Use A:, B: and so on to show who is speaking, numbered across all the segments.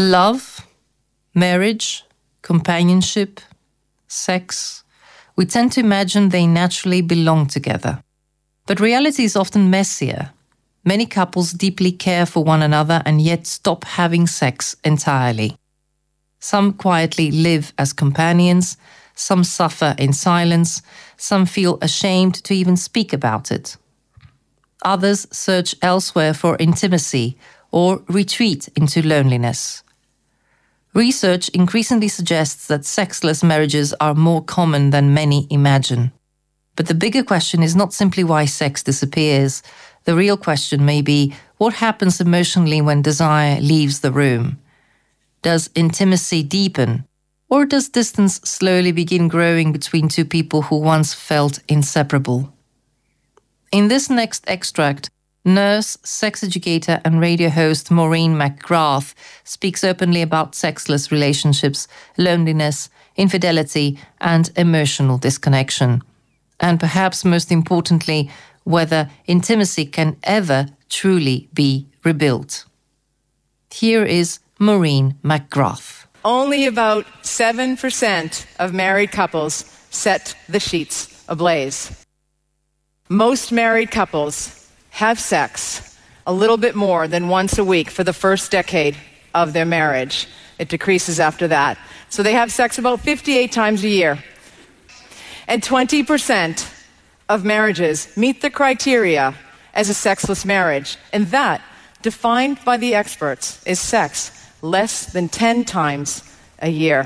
A: Love, marriage, companionship, sex, we tend to imagine they naturally belong together. But reality is often messier. Many couples deeply care for one another and yet stop having sex entirely. Some quietly live as companions, some suffer in silence, some feel ashamed to even speak about it. Others search elsewhere for intimacy or retreat into loneliness. Research increasingly suggests that sexless marriages are more common than many imagine. But the bigger question is not simply why sex disappears. The real question may be, what happens emotionally when desire leaves the room? Does intimacy deepen? Or does distance slowly begin growing between two people who once felt inseparable? In this next extract, nurse, sex educator and radio host Maureen McGrath speaks openly about sexless relationships, loneliness, infidelity and emotional disconnection. And perhaps most importantly, whether intimacy can ever truly be rebuilt. Here is Maureen McGrath.
B: Only about 7% of married couples set the sheets ablaze. Most married couples have sex a little bit more than once a week for the first decade of their marriage. It decreases after that. So they have sex about 58 times a year. And 20% of marriages meet the criteria as a sexless marriage. And that, defined by the experts, is sex less than 10 times a year.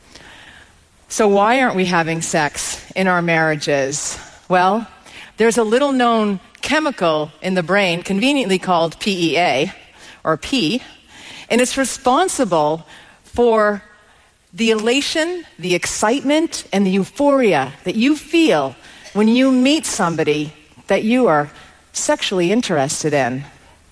B: So why aren't we having sex in our marriages? Well, there's a little known chemical in the brain, conveniently called PEA, or P, and it's responsible for the elation, the excitement, and the euphoria that you feel when you meet somebody that you are sexually interested in.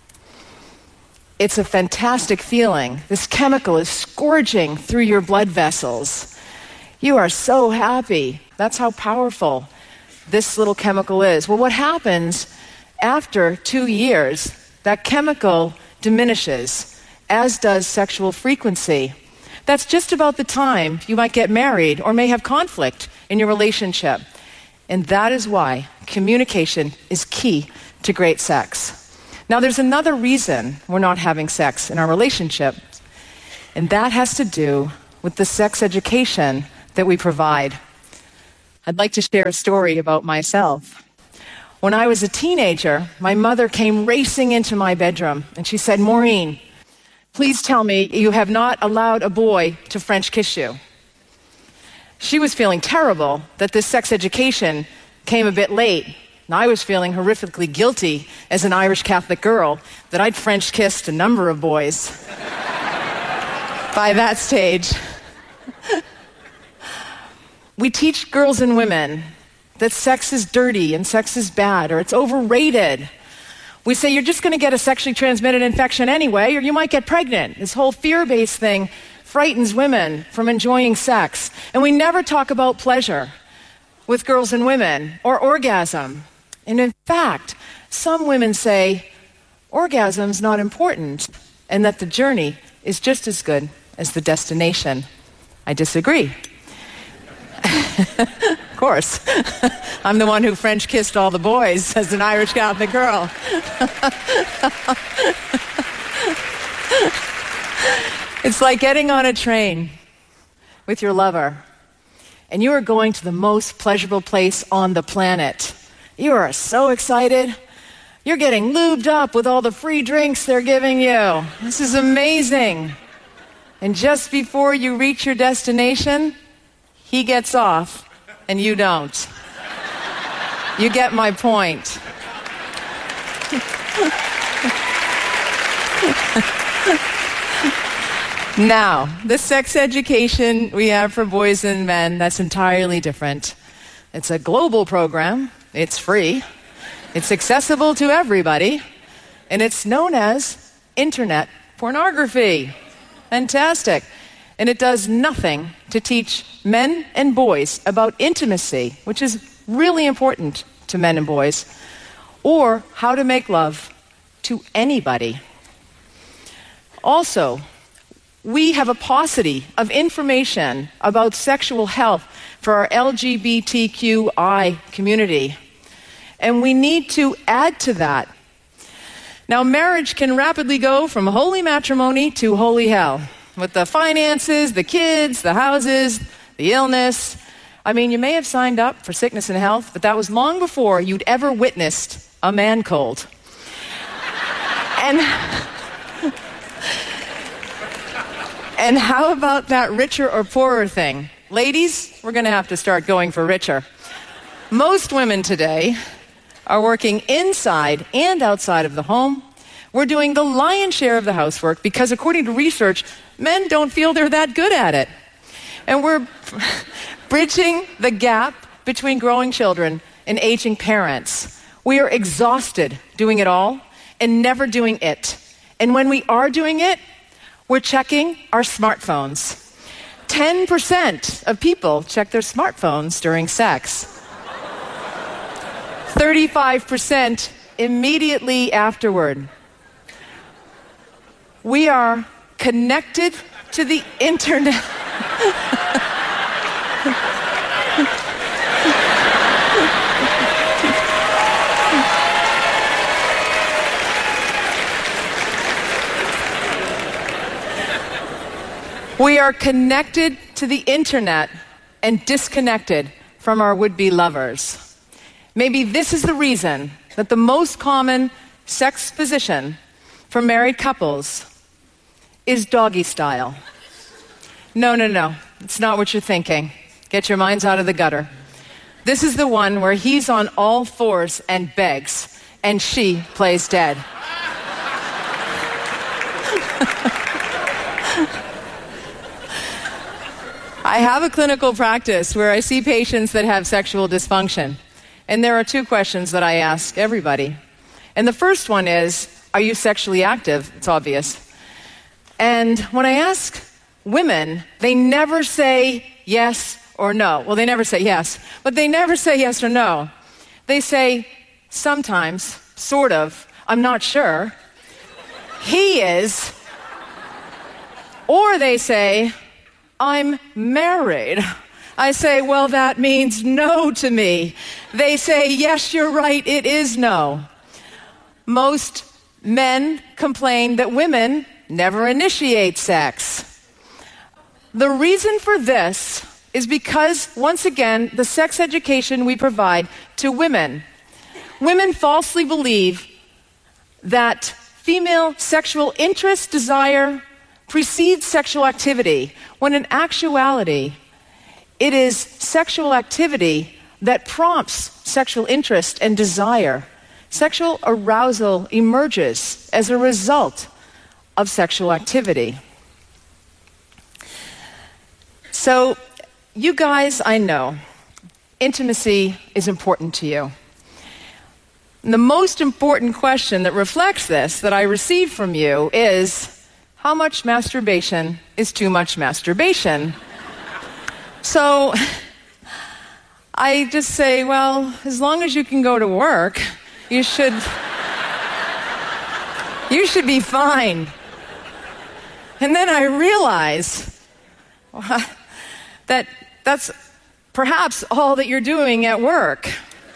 B: It's a fantastic feeling. This chemical is scourging through your blood vessels. You are so happy. That's how powerful this little chemical is. Well, what happens after 2 years, that chemical diminishes, as does sexual frequency. That's just about the time you might get married or may have conflict in your relationship. And that is why communication is key to great sex. Now, there's another reason we're not having sex in our relationship, and that has to do with the sex education that we provide. I'd like to share a story about myself. When I was a teenager, my mother came racing into my bedroom, and she said, "Maureen, please tell me you have not allowed a boy to French kiss you." She was feeling terrible that this sex education came a bit late. And I was feeling horrifically guilty as an Irish Catholic girl that I'd French kissed a number of boys by that stage. We teach girls and women that sex is dirty and sex is bad or it's overrated. We say you're just going to get a sexually transmitted infection anyway, or you might get pregnant. This whole fear-based thing frightens women from enjoying sex. And we never talk about pleasure with girls and women or orgasm. And in fact, some women say orgasm's not important and that the journey is just as good as the destination. I disagree. Of course. I'm the one who French kissed all the boys as an Irish Catholic girl. It's like getting on a train with your lover, and you are going to the most pleasurable place on the planet. You are so excited. You're getting lubed up with all the free drinks they're giving you. This is amazing. And just before you reach your destination, he gets off and you don't. You get my point. Now, the sex education we have for boys and men, that's entirely different. It's a global program. It's free. It's accessible to everybody. And it's known as internet pornography. Fantastic. And it does nothing to teach men and boys about intimacy, which is really important to men and boys, or how to make love to anybody. Also, we have a paucity of information about sexual health for our LGBTQI community. And we need to add to that. Now, marriage can rapidly go from holy matrimony to holy hell, with the finances, the kids, the houses, the illness. I mean, you may have signed up for sickness and health, but that was long before you'd ever witnessed a man cold. And how about that richer or poorer thing? Ladies, we're going to have to start going for richer. Most women today are working inside and outside of the home. We're doing the lion's share of the housework because, according to research, men don't feel they're that good at it. And we're bridging the gap between growing children and aging parents. We are exhausted doing it all and never doing it. And when we are doing it, we're checking our smartphones. 10% of people check their smartphones during sex. 35% immediately afterward. We are connected to the internet. We are connected to the internet and disconnected from our would-be lovers. Maybe this is the reason that the most common sex position for married couples is doggy style. No, it's not what you're thinking. Get your minds out of the gutter. This is the one where he's on all fours and begs, and she plays dead. I have a clinical practice where I see patients that have sexual dysfunction. And there are two questions that I ask everybody. And the first one is, are you sexually active? It's obvious. And when I ask women, they never say yes or no. Well, they never say yes, but they never say yes or no. They say, sometimes, sort of, I'm not sure. He is. Or they say, I'm married. I say, well, that means no to me. They say, yes, you're right, it is no. Most men complain that women never initiate sex. The reason for this is because, once again, the sex education we provide to women. Women falsely believe that female sexual interest, desire, precedes sexual activity, when in actuality, it is sexual activity that prompts sexual interest and desire. Sexual arousal emerges as a result of sexual activity. So, you guys, I know, intimacy is important to you. And the most important question that reflects this that I received from you is, how much masturbation is too much masturbation? So I just say, well, as long as you can go to work, you should be fine. And then I realize that that's perhaps all that you're doing at work.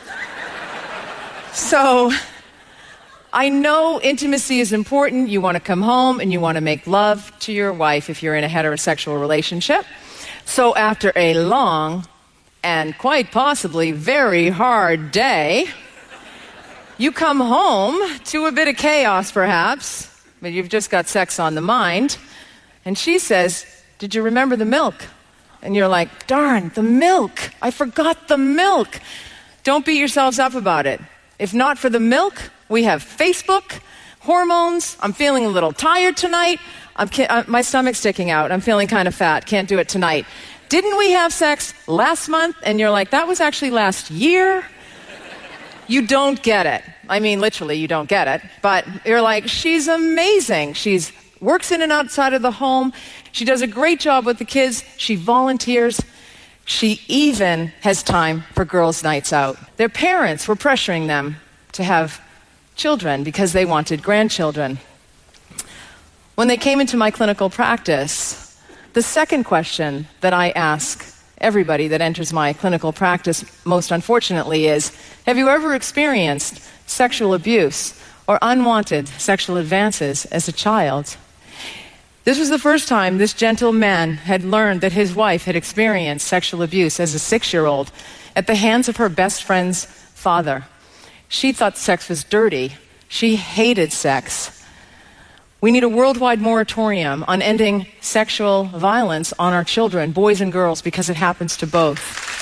B: So I know intimacy is important. You want to come home and you want to make love to your wife if you're in a heterosexual relationship. So after a long and quite possibly very hard day, you come home to a bit of chaos perhaps, but you've just got sex on the mind. And she says, did you remember the milk? And you're like, darn, the milk. I forgot the milk. Don't beat yourselves up about it. If not for the milk, we have Facebook, hormones. I'm feeling a little tired tonight. My stomach's sticking out. I'm feeling kind of fat. Can't do it tonight. Didn't we have sex last month? And you're like, that was actually last year. You don't get it. I mean, literally, you don't get it. But you're like, she's amazing. She works in and outside of the home. She does a great job with the kids. She volunteers. She even has time for girls' nights out. Their parents were pressuring them to have children because they wanted grandchildren. When they came into my clinical practice, the second question that I ask everybody that enters my clinical practice, most unfortunately, is, have you ever experienced sexual abuse or unwanted sexual advances as a child? This was the first time this gentle man had learned that his wife had experienced sexual abuse as a 6-year-old at the hands of her best friend's father. She thought sex was dirty. She hated sex. We need a worldwide moratorium on ending sexual violence on our children, boys and girls, because it happens to both.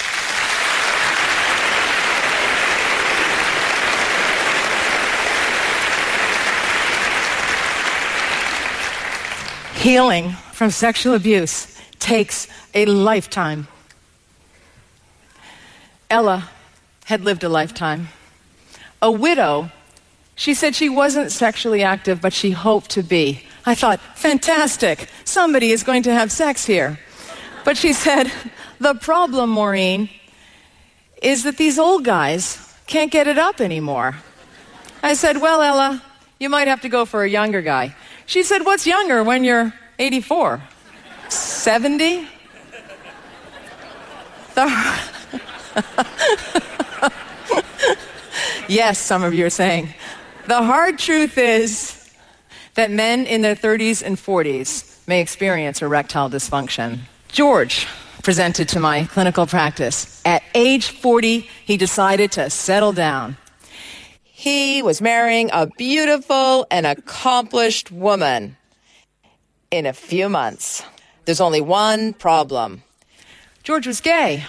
B: Healing from sexual abuse takes a lifetime. Ella had lived a lifetime. A widow, she said she wasn't sexually active, but she hoped to be. I thought, fantastic, somebody is going to have sex here. But she said, the problem, Maureen, is that these old guys can't get it up anymore. I said, well, Ella, you might have to go for a younger guy. She said, what's younger when you're 84? 70? Yes, some of you are saying. The hard truth is that men in their 30s and 40s may experience erectile dysfunction. George presented to my clinical practice. At age 40, he decided to settle down. He was marrying a beautiful and accomplished woman in a few months. There's only one problem. George was gay.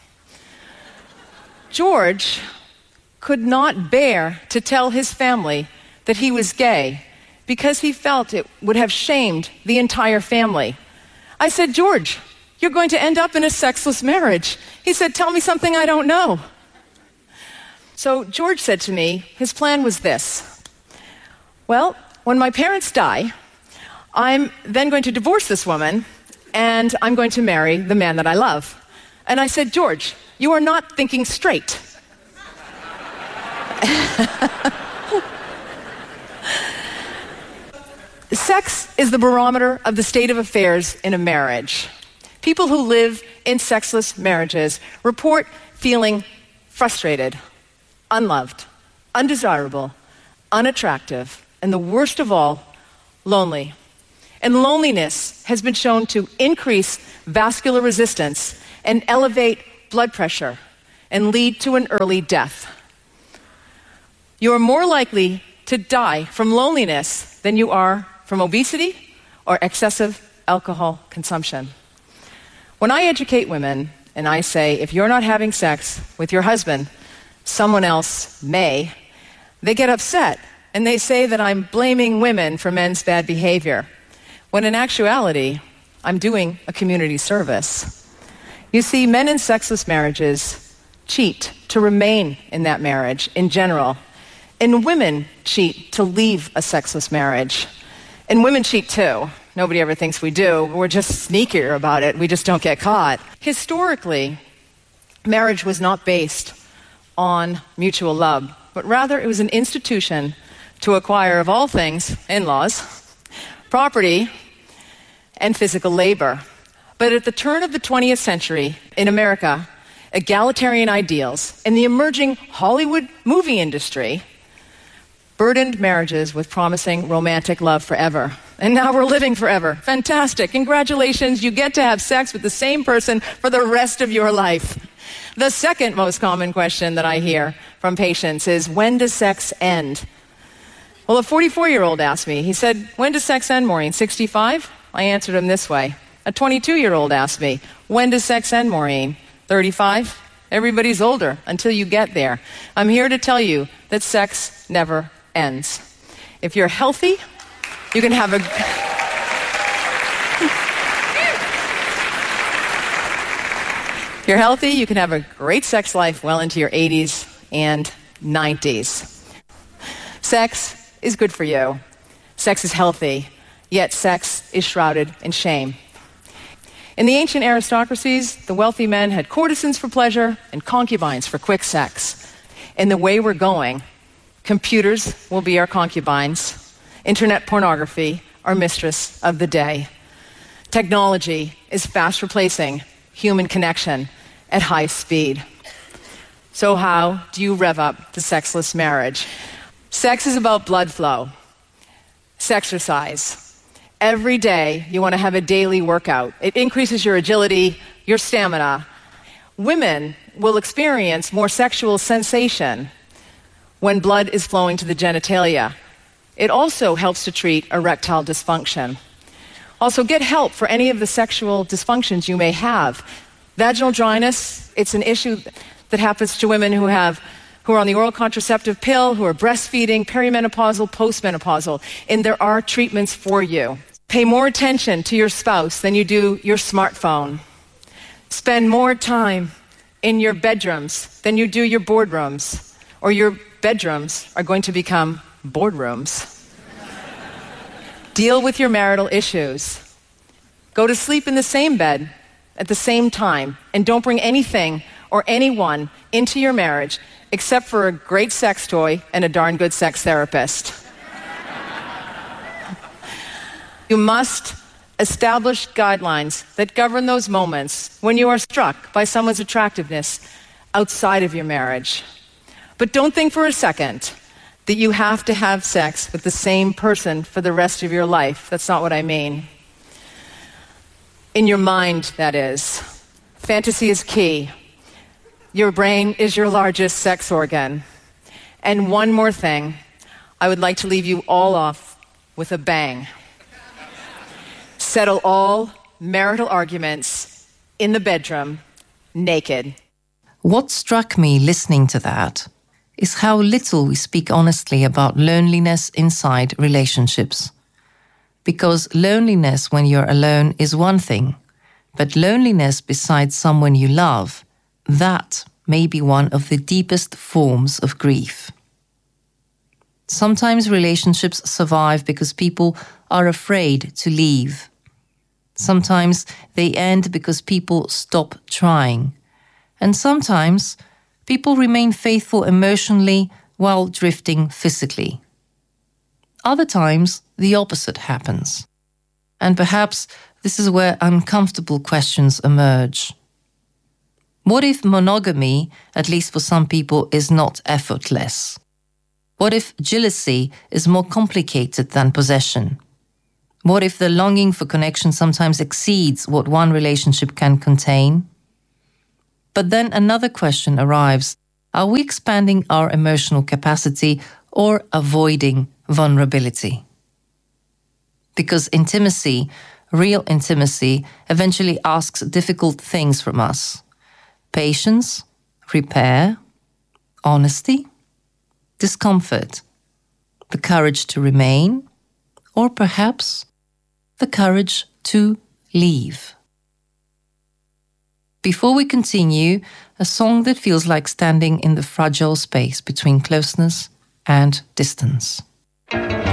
B: George could not bear to tell his family that he was gay because he felt it would have shamed the entire family. I said, George, you're going to end up in a sexless marriage. He said, tell me something I don't know. So George said to me, his plan was this. Well, when my parents die, I'm then going to divorce this woman, and I'm going to marry the man that I love. And I said, George, you are not thinking straight. Sex is the barometer of the state of affairs in a marriage. People who live in sexless marriages report feeling frustrated, unloved, undesirable, unattractive, and the worst of all, lonely. And loneliness has been shown to increase vascular resistance and elevate blood pressure and lead to an early death. You are more likely to die from loneliness than you are from obesity or excessive alcohol consumption. When I educate women and I say, if you're not having sex with your husband, someone else may, they get upset and they say that I'm blaming women for men's bad behavior, when in actuality, I'm doing a community service. You see, men in sexless marriages cheat to remain in that marriage in general, and women cheat to leave a sexless marriage. And women cheat too. Nobody ever thinks we do. We're just sneakier about it. We just don't get caught. Historically, marriage was not based on mutual love, but rather it was an institution to acquire, of all things, in-laws, property, and physical labor. But at the turn of the 20th century, in America, egalitarian ideals and the emerging Hollywood movie industry burdened marriages with promising romantic love forever. And now we're living forever. Fantastic. Congratulations. You get to have sex with the same person for the rest of your life. The second most common question that I hear from patients is, when does sex end? Well, a 44-year-old asked me, he said, when does sex end, Maureen? 65? I answered him this way. A 22-year-old asked me, when does sex end, Maureen? 35? Everybody's older until you get there. I'm here to tell you that sex never ends. If you're healthy, you can have a great sex life well into your 80s and 90s. Sex is good for you. Sex is healthy, yet sex is shrouded in shame. In the ancient aristocracies, the wealthy men had courtesans for pleasure and concubines for quick sex. In the way we're going, computers will be our concubines, internet pornography, or mistress of the day. Technology is fast replacing human connection at high speed. So how do you rev up the sexless marriage? Sex is about blood flow. Sexercise. Every day you want to have a daily workout. It increases your agility, your stamina. Women will experience more sexual sensation when blood is flowing to the genitalia. It also helps to treat erectile dysfunction. Also, get help for any of the sexual dysfunctions you may have. Vaginal dryness, it's an issue that happens to women who are on the oral contraceptive pill, who are breastfeeding, perimenopausal, postmenopausal, and there are treatments for you. Pay more attention to your spouse than you do your smartphone. Spend more time in your bedrooms than you do your boardrooms, or your bedrooms are going to become boardrooms. Deal with your marital issues. Go to sleep in the same bed at the same time, and don't bring anything or anyone into your marriage except for a great sex toy and a darn good sex therapist. You must establish guidelines that govern those moments when you are struck by someone's attractiveness outside of your marriage. But don't think for a second that you have to have sex with the same person for the rest of your life. That's not what I mean. In your mind, that is. Fantasy is key. Your brain is your largest sex organ. And one more thing, I would like to leave you all off with a bang. Settle all marital arguments in the bedroom, naked.
A: What struck me listening to that is how little we speak honestly about loneliness inside relationships. Because loneliness when you're alone is one thing, but loneliness beside someone you love, that may be one of the deepest forms of grief. Sometimes relationships survive because people are afraid to leave. Sometimes they end because people stop trying. And sometimes people remain faithful emotionally while drifting physically. Other times, the opposite happens. And perhaps this is where uncomfortable questions emerge. What if monogamy, at least for some people, is not effortless? What if jealousy is more complicated than possession? What if the longing for connection sometimes exceeds what one relationship can contain? But then another question arrives. Are we expanding our emotional capacity or avoiding vulnerability? Because intimacy, real intimacy, eventually asks difficult things from us. Patience, repair, honesty, discomfort, the courage to remain, or perhaps the courage to leave. Before we continue, a song that feels like standing in the fragile space between closeness and distance.